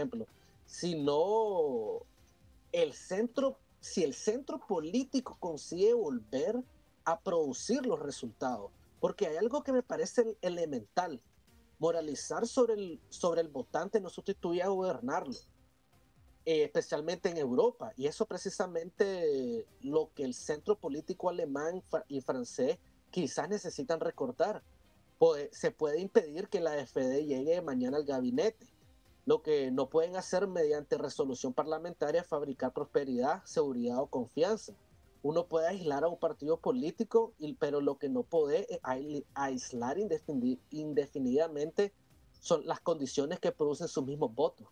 ejemplo, sino si el centro político consigue volver a producir los resultados. Porque hay algo que me parece elemental. Moralizar sobre el votante no sustituye a gobernarlo, especialmente en Europa. Y eso precisamente lo que el centro político alemán y francés quizás necesitan recordar. Se puede impedir que la AfD llegue mañana al gabinete. Lo que no pueden hacer mediante resolución parlamentaria es fabricar prosperidad, seguridad o confianza. Uno puede aislar a un partido político, pero lo que no puede es aislar indefinidamente son las condiciones que producen sus mismos votos.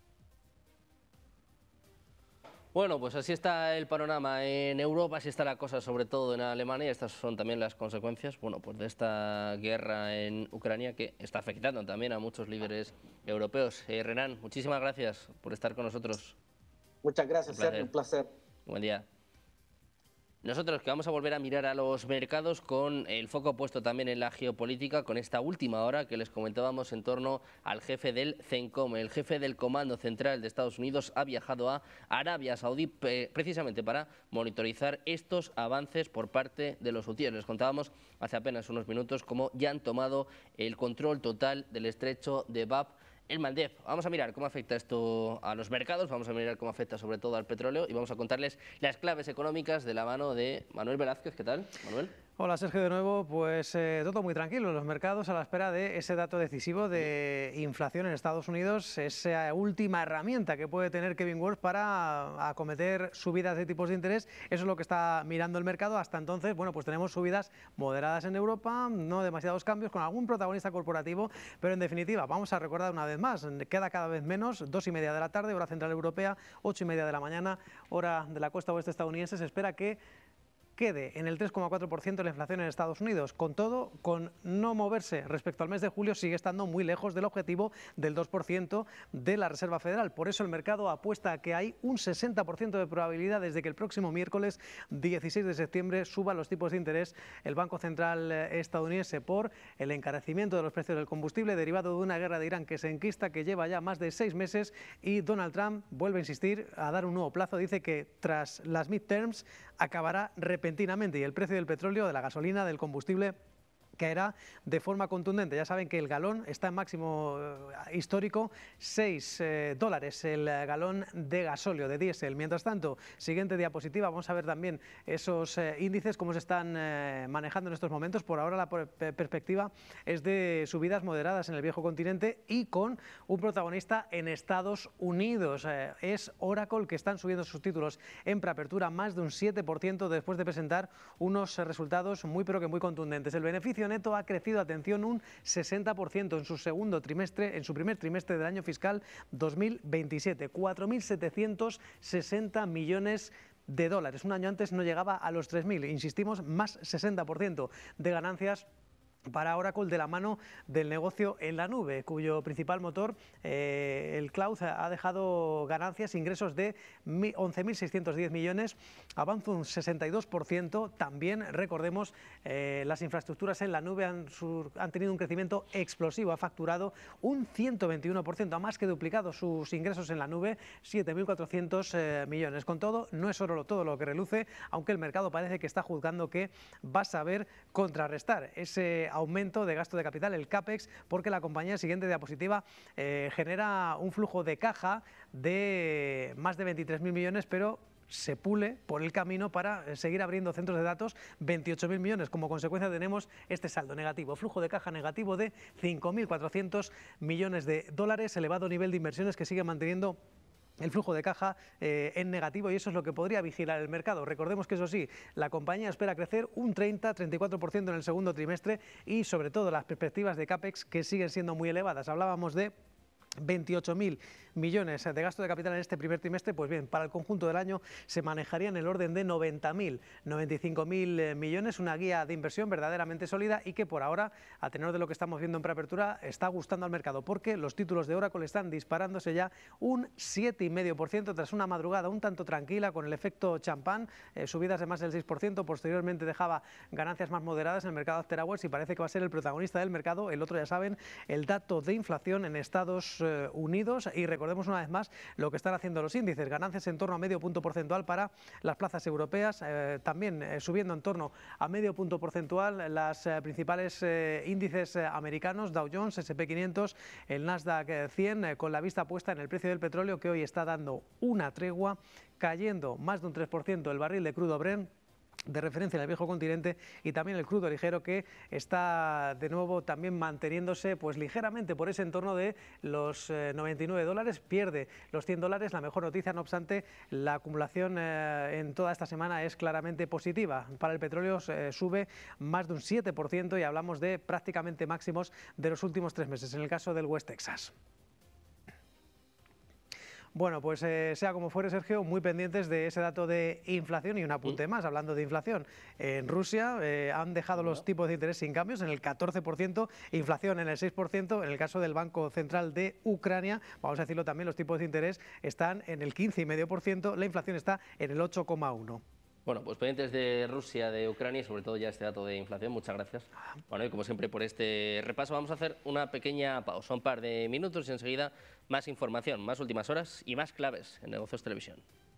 Bueno, pues así está el panorama en Europa, así está la cosa sobre todo en Alemania, y estas son también las consecuencias, bueno, pues de esta guerra en Ucrania que está afectando también a muchos líderes europeos. Renan, muchísimas gracias por estar con nosotros. Muchas gracias, Sergio, un placer. Buen día. Nosotros que vamos a volver a mirar a los mercados con el foco puesto también en la geopolítica, con esta última hora que les comentábamos en torno al jefe del CENTCOM. El jefe del Comando Central de Estados Unidos ha viajado a Arabia Saudí precisamente para monitorizar estos avances por parte de los hutíes. Les contábamos hace apenas unos minutos cómo ya han tomado el control total del estrecho de Bab el-Mandeb. Vamos a mirar cómo afecta esto a los mercados, vamos a mirar cómo afecta sobre todo al petróleo y vamos a contarles las claves económicas de la mano de Manuel Velázquez. ¿Qué tal, Manuel? Hola Sergio, de nuevo, pues todo muy tranquilo en los mercados a la espera de ese dato decisivo de inflación en Estados Unidos, esa última herramienta que puede tener Kevin Warsh para acometer subidas de tipos de interés. Eso es lo que está mirando el mercado. Hasta entonces, bueno, pues tenemos subidas moderadas en Europa, no demasiados cambios, con algún protagonista corporativo, pero en definitiva, vamos a recordar una vez más, queda cada vez menos, 2:30 de la tarde, hora central europea, 8:30 de la mañana, hora de la costa oeste estadounidense. Se espera que quede en el 3,4% la inflación en Estados Unidos. Con todo, con no moverse respecto al mes de julio, sigue estando muy lejos del objetivo del 2% de la Reserva Federal. Por eso el mercado apuesta a que hay un 60% de probabilidades de que el próximo miércoles 16 de septiembre suba los tipos de interés el Banco Central estadounidense por el encarecimiento de los precios del combustible derivado de una guerra de Irán que se enquista, que lleva ya más de 6 meses, y Donald Trump vuelve a insistir a dar un nuevo plazo. Dice que tras las midterms acabará repentinamente y el precio del petróleo, de la gasolina, del combustible caerá de forma contundente. Ya saben que el galón está en máximo histórico, $6 el galón de gasóleo, de diésel. Mientras tanto, siguiente diapositiva, vamos a ver también esos índices, cómo se están manejando en estos momentos. Por ahora la perspectiva es de subidas moderadas en el viejo continente y con un protagonista en Estados Unidos. Es Oracle, que están subiendo sus títulos en preapertura más de un 7% después de presentar unos resultados muy pero que muy contundentes. El beneficio neto ha crecido, atención, un 60% en su segundo trimestre, en su primer trimestre del año fiscal 2027, 4.760 millones de dólares. Un año antes no llegaba a los 3.000, insistimos, más 60% de ganancias para Oracle, de la mano del negocio en la nube, cuyo principal motor, el cloud, ha dejado ganancias, ingresos de 11.610 millones, avanza un 62%. También, recordemos, las infraestructuras en la nube han tenido un crecimiento explosivo, ha facturado un 121%, ha más que duplicado sus ingresos en la nube, 7.400 millones. Con todo, no es solo todo lo que reluce, aunque el mercado parece que está juzgando que va a saber contrarrestar ese aumento de gasto de capital, el CAPEX, porque la compañía, siguiente diapositiva, genera un flujo de caja de más de 23.000 millones, pero se pule por el camino para seguir abriendo centros de datos, 28.000 millones. Como consecuencia tenemos este saldo negativo, flujo de caja negativo de 5.400 millones de dólares, elevado nivel de inversiones que sigue manteniendo el flujo de caja en negativo, y eso es lo que podría vigilar el mercado. Recordemos que, eso sí, la compañía espera crecer un 30-34% en el segundo trimestre y sobre todo las perspectivas de CAPEX, que siguen siendo muy elevadas. Hablábamos de 28.000 millones de gasto de capital en este primer trimestre. Pues bien, para el conjunto del año se manejaría en el orden de 90.000, 95.000 millones, una guía de inversión verdaderamente sólida y que por ahora, a tenor de lo que estamos viendo en preapertura, está gustando al mercado, porque los títulos de Oracle están disparándose ya un 7,5% tras una madrugada un tanto tranquila con el efecto champán, subidas de más del 6%, posteriormente dejaba ganancias más moderadas en el mercado after hours y parece que va a ser el protagonista del mercado. El otro, ya saben, el dato de inflación en Estados Unidos. Y recordemos recordemos una vez más lo que están haciendo los índices, ganancias en torno a medio punto porcentual para las plazas europeas, también subiendo en torno a medio punto porcentual las principales índices americanos, Dow Jones, S&P 500, el Nasdaq 100, con la vista puesta en el precio del petróleo, que hoy está dando una tregua, cayendo más de un 3% el barril de crudo Brent de referencia en el viejo continente, y también el crudo ligero, que está de nuevo también manteniéndose pues ligeramente por ese entorno de los $99, pierde los $100. La mejor noticia, no obstante, la acumulación en toda esta semana es claramente positiva. Para el petróleo sube más de un 7% y hablamos de prácticamente máximos de los últimos 3 meses, en el caso del West Texas. Bueno, pues sea como fuere, Sergio, muy pendientes de ese dato de inflación. Y un apunte más, hablando de inflación. En Rusia han dejado los tipos de interés sin cambios en el 14%, inflación en el 6%. En el caso del Banco Central de Ucrania, vamos a decirlo también, los tipos de interés están en el 15,5%, la inflación está en el 8,1%. Bueno, pues pendientes de Rusia, de Ucrania y sobre todo ya este dato de inflación. Muchas gracias. Bueno, y como siempre por este repaso vamos a hacer una pequeña pausa, un par de minutos y enseguida más información, más últimas horas y más claves en Negocios Televisión.